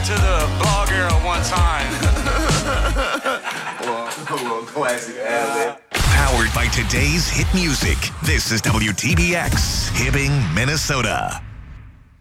to the blog era one time. Well, classic ad-lib. Powered by today's hit music. This is WTBX, Hibbing, Minnesota.